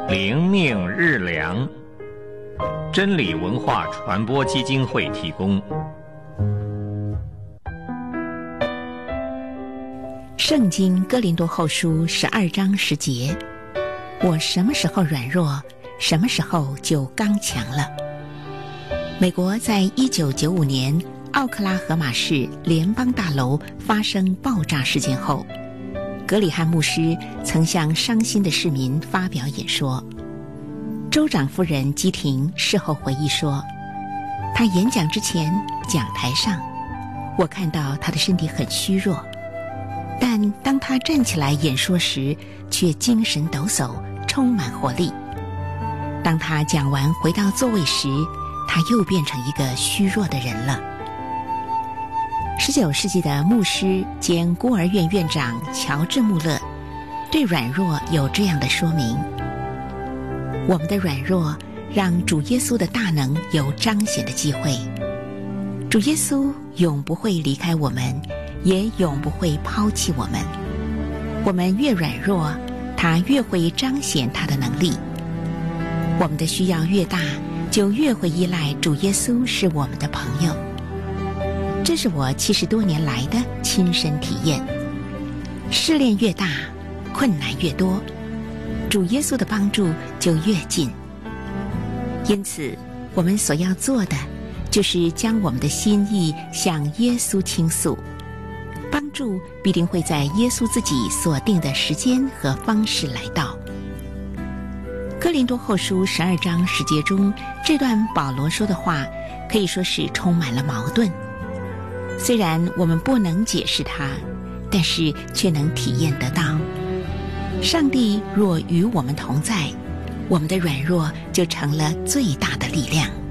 灵命日粮，真理文化传播基金会提供。 圣经哥林多后书12章10节，我什么时候软弱，什么时候就刚强了。美国在1995年奥克拉荷马市联邦大楼发生爆炸事件后，格里汉牧师曾向伤心的市民发表演说。州长夫人基廷事后回忆说，他演讲之前，讲台上我看到他的身体很虚弱，但当他站起来演说时，却精神抖擞，充满活力。当他讲完回到座位时，他又变成一个虚弱的人了。19世纪的牧师兼孤儿院院长乔治·穆勒对软弱有这样的说明：我们的软弱让主耶稣的大能有彰显的机会。主耶稣永不会离开我们，也永不会抛弃我们。我们越软弱，他越会彰显他的能力。我们的需要越大，就越会依赖主耶稣是我们的朋友。这是我70多年来的亲身体验。试炼越大，困难越多，主耶稣的帮助就越近。因此，我们所要做的，就是将我们的心意向耶稣倾诉，帮助必定会在耶稣自己所定的时间和方式来到。哥林多后书12章10节中，这段保罗说的话可以说是充满了矛盾。虽然我们不能解释它，但是却能体验得到。上帝若与我们同在，我们的软弱就成了最大的力量。